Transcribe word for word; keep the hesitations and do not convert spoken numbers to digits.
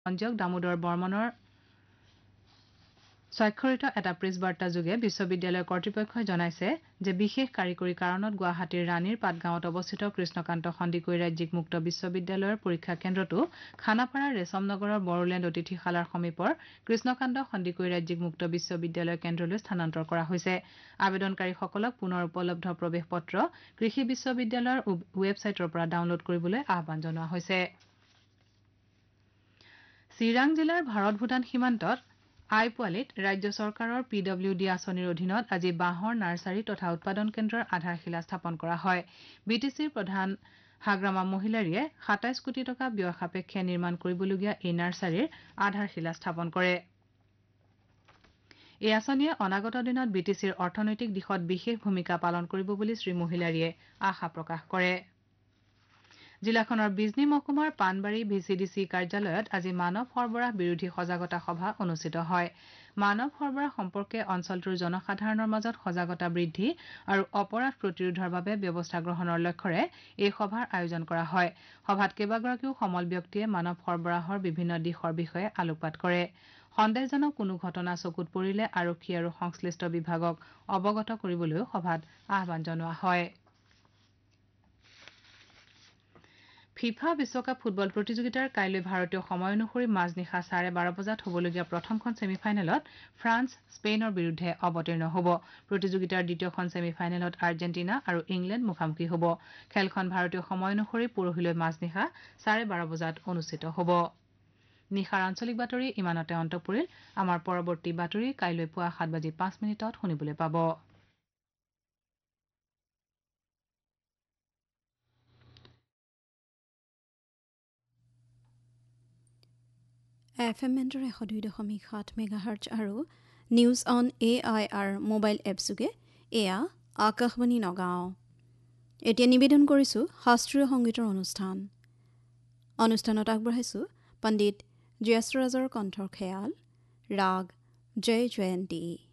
সঞ্জক দামোদৰ বৰ্মনৰ স্বাক্ষৰিত এটা প্ৰেছ বাৰ্তা যোগে বিশ্ববিদ্যালয়ৰ কৰ্তৃপক্ষই জনাইছে যে বিশেষ কাৰিকৰী কাৰণত গুৱাহাটীৰ ৰাণীৰ পাটগাঁৱত অৱস্থিত কৃষ্ণকান্ত সন্দিকৈ ৰাজ্যিক মুক্ত বিশ্ববিদ্যালয়ৰ পৰীক্ষা কেন্দ্ৰটো খানাপাৰাৰ ৰেশম নগৰৰ বড়োলেণ্ড অতিথিশালাৰ সমীপৰ কৃষ্ণকান্ত সন্দিকৈ ৰাজ্যিক মুক্ত বিশ্ববিদ্যালয় কেন্দ্ৰলৈ স্থানান্তৰ কৰা হৈছে আবেদনকাৰীসকলক পুনৰ উপলব্ধ প্ৰৱেশ পত্ৰ কৃষি বিশ্ববিদ্যালয়ৰ ৱেবছাইটৰ পৰা ডাউনলোড কৰিবলৈ আহ্বান জনোৱা হৈছে চিৰাং জিলাৰ ভাৰত ভূটান সীমান্তত আইপোৱালিত ৰাজ্য চৰকাৰৰ পি ডব্লিউ ডি আঁচনিৰ অধীনত আজি বাঁহৰ নাৰ্চাৰী তথা উৎপাদন কেন্দ্ৰৰ আধাৰশিলা স্থাপন কৰা হয় বি টি চিৰ প্ৰধান হাগ্ৰামা মহিলাৰীয়ে সাতাইশ কোটি টকা ব্যয় সাপেক্ষে নিৰ্মাণ কৰিবলগীয়া এই নাৰ্চাৰীৰ আধাৰশিলা স্থাপন কৰে এই আঁচনিয়ে অনাগত দিনত বি টি চিৰ অৰ্থনৈতিক দিশত বিশেষ ভূমিকা পালন কৰিব বুলি শ্ৰী মহিলাৰীয়ে আশা প্ৰকাশ কৰে জিলাখনৰ বিজনী মহকুমাৰ Panbari V C D C কাৰ্যালয়ত আজি মানৱ সৰবৰাহ বিৰোধী সজাগতা সভা অনুষ্ঠিত হয় মানৱ সৰবৰাহ সম্পৰ্কে অঞ্চলটোৰ জনসাধাৰণৰ মাজত সজাগতা বৃদ্ধি আৰু অপৰাধ প্ৰতিৰোধৰ বাবে ব্যৱস্থা গ্ৰহণৰ লক্ষ্যৰে এই সভাৰ আয়োজন কৰা হয় সভাত কেইবাগৰাকীও সমল ব্যক্তিয়ে মানৱ সৰবৰাহৰ বিভিন্ন দিশৰ বিষয়ে আলোকপাত কৰে সন্দেহজনক কোনো ঘটনা চকুত পৰিলে আৰক্ষী আৰু সংশ্লিষ্ট বিভাগক অৱগত কৰিবলৈও সভাত আহ্বান জনোৱা হয় ফিফা বিশ্বকাপ ফুটবল প্ৰতিযোগিতাৰ কাইলৈ ভাৰতীয় সময় অনুসৰি মাজনিশা চাৰে বাৰ বজাত হ'বলগীয়া প্ৰথমখন ছেমিফাইনেলত ফ্ৰান্স স্পেইনৰ বিৰুদ্ধে অৱতীৰ্ণ হ'ব প্ৰতিযোগিতাৰ দ্বিতীয়খন ছেমিফাইনেলত আৰ্জেণ্টিনা আৰু ইংলেণ্ড মুখামুখি হ'ব খেলখন ভাৰতীয় সময় অনুসৰি পৰহিলৈ মাজনিশা চাৰে বাৰ বজাত অনুষ্ঠিত হ'ব নিশাৰ আঞ্চলিক বাতৰি ইমানতে অন্ত পৰিল আমাৰ পৰৱৰ্তী বাতৰি কাইলৈ পুৱা সাত বাজি পাঁচ মিনিটত শুনিবলৈ পাব এফ এম মেণ্টৰ এশ দুই দশমিক সাত মেগাহাৰ্টজ আৰু news on A I R mobile এপযোগে এয়া আকাশবাণী নগাঁও এতিয়া নিবেদন কৰিছোঁ শাস্ত্ৰীয় সংগীতৰ অনুষ্ঠান অনুষ্ঠানত আগবঢ়াইছোঁ পণ্ডিত জয়শ্ৰৰাজৰ কণ্ঠৰ খেয়াল ৰাগ জয় জয়ন্তী